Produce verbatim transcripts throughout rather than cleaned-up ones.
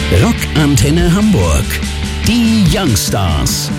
Rockantenne Hamburg. Die Youngstars.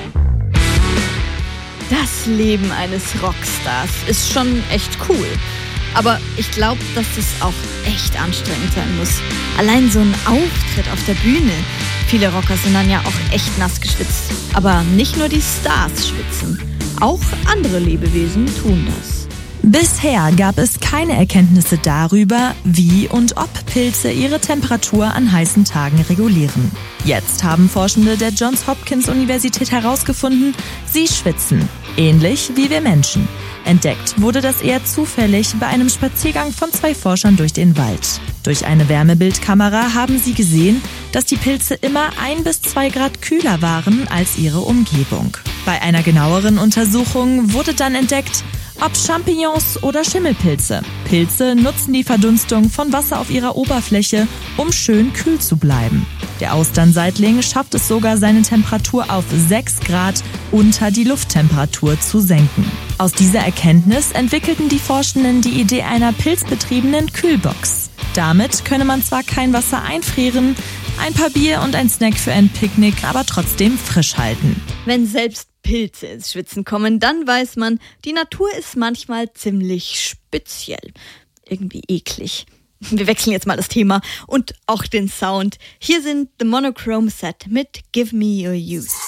Das Leben eines Rockstars ist schon echt cool. Aber ich glaube, dass das auch echt anstrengend sein muss. Allein so ein Auftritt auf der Bühne. Viele Rocker sind dann ja auch echt nass geschwitzt. Aber nicht nur die Stars schwitzen. Auch andere Lebewesen tun das. Bisher gab es keine Erkenntnisse darüber, wie und ob Pilze ihre Temperatur an heißen Tagen regulieren. Jetzt haben Forschende der Johns Hopkins Universität herausgefunden, sie schwitzen, ähnlich wie wir Menschen. Entdeckt wurde das eher zufällig bei einem Spaziergang von zwei Forschern durch den Wald. Durch eine Wärmebildkamera haben sie gesehen, dass die Pilze immer ein bis zwei Grad kühler waren als ihre Umgebung. Bei einer genaueren Untersuchung wurde dann entdeckt, ob Champignons oder Schimmelpilze. Pilze nutzen die Verdunstung von Wasser auf ihrer Oberfläche, um schön kühl zu bleiben. Der Austernseitling schafft es sogar, seine Temperatur auf sechs Grad unter die Lufttemperatur zu senken. Aus dieser Erkenntnis entwickelten die Forschenden die Idee einer pilzbetriebenen Kühlbox. Damit könne man zwar kein Wasser einfrieren, ein paar Bier und ein Snack für ein Picknick aber trotzdem frisch halten. Wenn selbst Pilze ins Schwitzen kommen, dann weiß man, die Natur ist manchmal ziemlich speziell. Irgendwie eklig. Wir wechseln jetzt mal das Thema und auch den Sound. Hier sind The Monochrome Set mit Give Me Your Youth.